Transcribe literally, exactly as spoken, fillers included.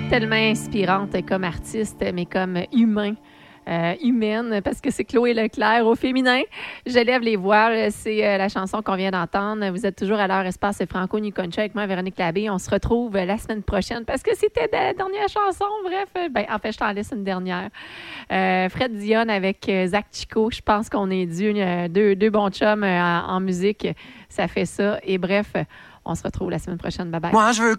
Tellement inspirante comme artiste, mais comme humain. Euh, humaine, parce que c'est Chloé Leclerc au féminin. Je lève les voiles, c'est euh, la chanson qu'on vient d'entendre. Vous êtes toujours à l'heure espace Franco New Concha avec moi, Véronique Labbé. On se retrouve la semaine prochaine parce que c'était la dernière chanson. Bref, ben, en fait, je t'en laisse une dernière. Euh, Fred Dionne avec euh, Zach Chico. Je pense qu'on est dû euh, deux, deux bons chums euh, en, en musique. Ça fait ça. Et bref, on se retrouve la semaine prochaine. Bye bye. Moi, je veux